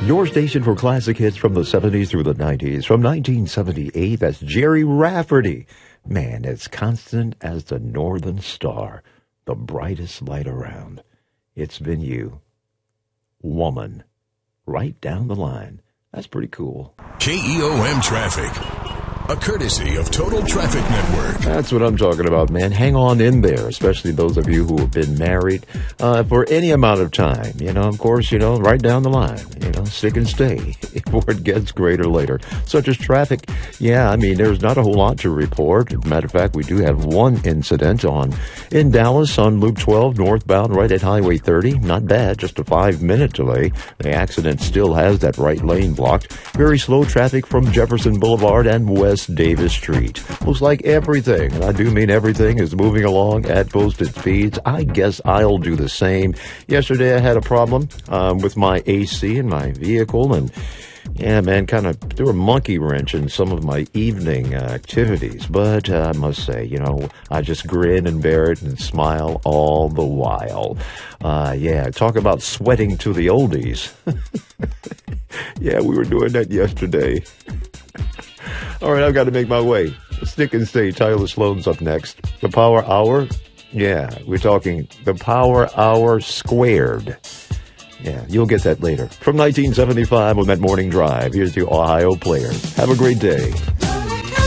Your station for classic hits from the 70s through the 90s. From 1978, that's Jerry Rafferty. Man, as constant as the northern star, the brightest light around. It's been you. Woman. Right down the line. That's pretty cool. KEOM Traffic. A courtesy of Total Traffic Network. That's what I'm talking about, man. Hang on in there, especially those of you who have been married for any amount of time. Of course, right down the line. Stick and stay before it gets greater later. Such as traffic. Yeah, there's not a whole lot to report. As a matter of fact, we do have one incident in Dallas on Loop 12, northbound, right at Highway 30. Not bad, just a 5-minute delay. The accident still has that right lane blocked. Very slow traffic from Jefferson Boulevard and West Davis Street. Looks like everything, and I do mean everything, is moving along at posted speeds. I guess I'll do the same. Yesterday I had a problem with my AC in my vehicle, and yeah, man, kind of threw a monkey wrench in some of my evening activities. But I must say, I just grin and bear it and smile all the while. Yeah, talk about sweating to the oldies. Yeah, we were doing that yesterday. All right, I've got to make my way. Stick and stay. Tyler Sloan's up next. The Power Hour? Yeah, we're talking the Power Hour squared. Yeah, you'll get that later. From 1975 on that morning drive, here's the Ohio Players. Have a great day.